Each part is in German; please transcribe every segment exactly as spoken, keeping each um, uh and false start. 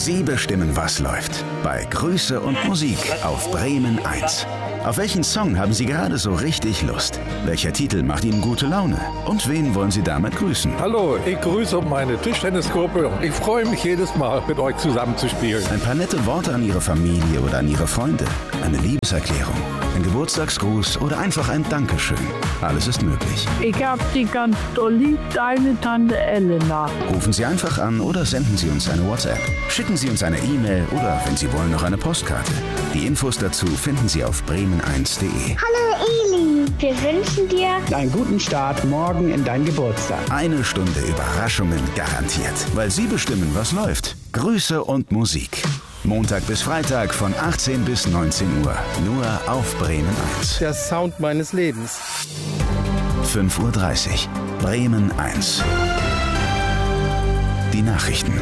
Sie bestimmen, was läuft. Bei Grüße und Musik auf Bremen eins. Auf welchen Song haben Sie gerade so richtig Lust? Welcher Titel macht Ihnen gute Laune? Und wen wollen Sie damit grüßen? Hallo, ich grüße meine Tischtennisgruppe. Ich freue mich jedes Mal, mit euch zusammen zu spielen. Ein paar nette Worte an Ihre Familie oder an Ihre Freunde. Eine Liebeserklärung, ein Geburtstagsgruß oder einfach ein Dankeschön. Alles ist möglich. Ich hab dich ganz doll lieb, deine Tante Elena. Rufen Sie einfach an oder senden Sie uns eine WhatsApp. Schicken Sie uns eine E-Mail oder, wenn Sie wollen, noch eine Postkarte. Die Infos dazu finden Sie auf bremen eins punkt de. Hallo Eli, wir wünschen dir einen guten Start morgen in dein Geburtstag. Eine Stunde Überraschungen garantiert, weil Sie bestimmen, was läuft. Grüße und Musik. Montag bis Freitag von achtzehn bis neunzehn Uhr. Nur auf Bremen eins. Der Sound meines Lebens. fünf Uhr dreißig. Bremen eins. Die Nachrichten.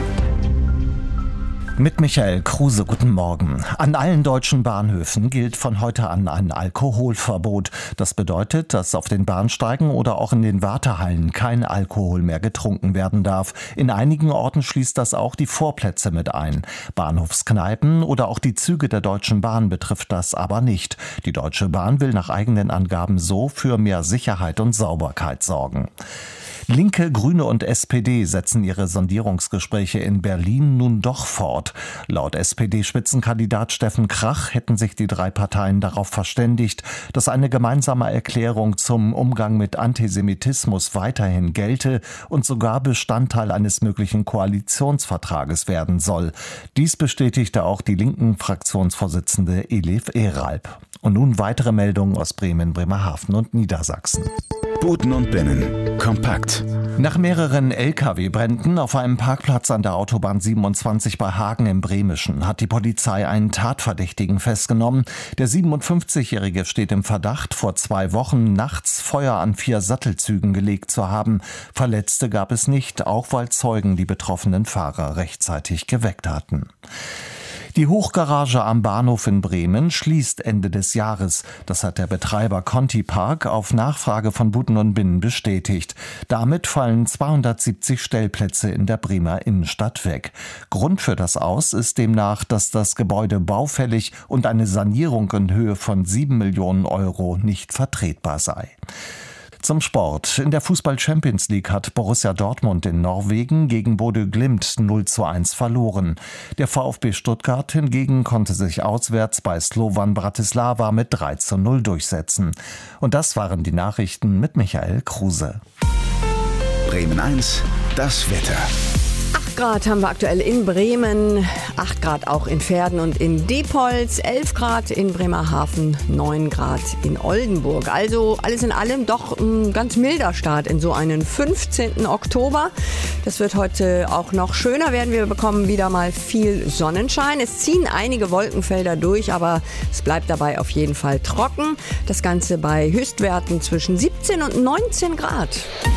Mit Michael Kruse, guten Morgen. An allen deutschen Bahnhöfen gilt von heute an ein Alkoholverbot. Das bedeutet, dass auf den Bahnsteigen oder auch in den Wartehallen kein Alkohol mehr getrunken werden darf. In einigen Orten schließt das auch die Vorplätze mit ein. Bahnhofskneipen oder auch die Züge der Deutschen Bahn betrifft das aber nicht. Die Deutsche Bahn will nach eigenen Angaben so für mehr Sicherheit und Sauberkeit sorgen. Linke, Grüne und S P D setzen ihre Sondierungsgespräche in Berlin nun doch fort. Laut S P D-Spitzenkandidat Steffen Krach hätten sich die drei Parteien darauf verständigt, dass eine gemeinsame Erklärung zum Umgang mit Antisemitismus weiterhin gelte und sogar Bestandteil eines möglichen Koalitionsvertrages werden soll. Dies bestätigte auch die linken Fraktionsvorsitzende Elif Eralp. Und nun weitere Meldungen aus Bremen, Bremerhaven und Niedersachsen. Buten und Binnen. Kompakt. Nach mehreren L K W-Bränden auf einem Parkplatz an der Autobahn siebenundzwanzig bei Hagen im Bremischen hat die Polizei einen Tatverdächtigen festgenommen. Der siebenundfünfzigjährige steht im Verdacht, vor zwei Wochen nachts Feuer an vier Sattelzügen gelegt zu haben. Verletzte gab es nicht, auch weil Zeugen die betroffenen Fahrer rechtzeitig geweckt hatten. Die Hochgarage am Bahnhof in Bremen schließt Ende des Jahres. Das hat der Betreiber Conti Park auf Nachfrage von Buten und Binnen bestätigt. Damit fallen zweihundertsiebzig Stellplätze in der Bremer Innenstadt weg. Grund für das Aus ist demnach, dass das Gebäude baufällig und eine Sanierung in Höhe von sieben Millionen Euro nicht vertretbar sei. Zum Sport. In der Fußball-Champions League hat Borussia Dortmund in Norwegen gegen Bodø Glimt null zu eins verloren. Der VfB Stuttgart hingegen konnte sich auswärts bei Slovan Bratislava mit drei zu null durchsetzen. Und das waren die Nachrichten mit Michael Kruse. Bremen eins, das Wetter. acht Grad haben wir aktuell in Bremen, acht Grad auch in Verden und in Diepholz, elf Grad in Bremerhaven, neun Grad in Oldenburg. Also alles in allem doch ein ganz milder Start in so einen fünfzehnten Oktober. Das wird heute auch noch schöner werden. Wir bekommen wieder mal viel Sonnenschein. Es ziehen einige Wolkenfelder durch, aber es bleibt dabei auf jeden Fall trocken. Das Ganze bei Höchstwerten zwischen siebzehn und neunzehn Grad.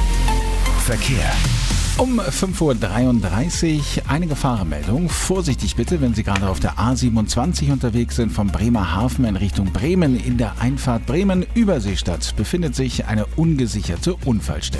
Verkehr. Um fünf Uhr dreiunddreißig einige Fahrermeldungen. Vorsichtig bitte, wenn Sie gerade auf der A siebenundzwanzig unterwegs sind, von Bremerhaven in Richtung Bremen. In der Einfahrt Bremen-Überseestadt befindet sich eine ungesicherte Unfallstelle.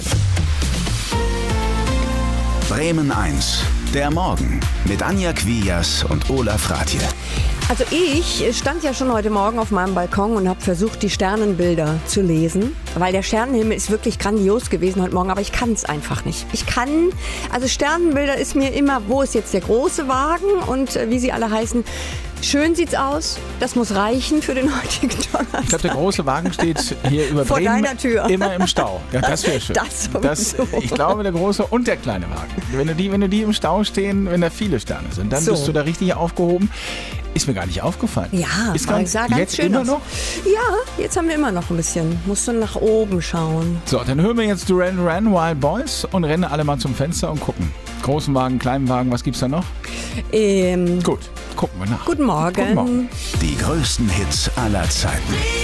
Bremen eins, der Morgen mit Anja Quias und Olaf Rathje. Also ich stand ja schon heute Morgen auf meinem Balkon und habe versucht, die Sternenbilder zu lesen, weil der Sternenhimmel ist wirklich grandios gewesen heute Morgen, aber ich kann es einfach nicht. Ich kann, also Sternenbilder ist mir immer, wo ist jetzt der große Wagen und äh, wie sie alle heißen. Schön sieht's aus, das muss reichen für den heutigen Donnerstag. Ich glaube, der große Wagen steht hier über vor Bremen deiner Tür. Immer im Stau. Ja, das wäre schön. Das das, ich glaube, der große und der kleine Wagen. Wenn, du die, wenn du die im Stau stehen, wenn da viele Sterne sind, dann so. Bist du da richtig aufgehoben. Ist mir gar nicht aufgefallen. Ja, ist ganz, sah ganz jetzt schön immer aus. noch? Ja, jetzt haben wir immer noch ein bisschen. Musst du nach oben schauen. So, dann hören wir jetzt Duran Duran Wild Boys und rennen alle mal zum Fenster und gucken. Großen Wagen, kleinen Wagen, was gibt's da noch? Ähm, Gut, gucken wir nach. Guten Morgen. Guten Morgen. Die größten Hits aller Zeiten.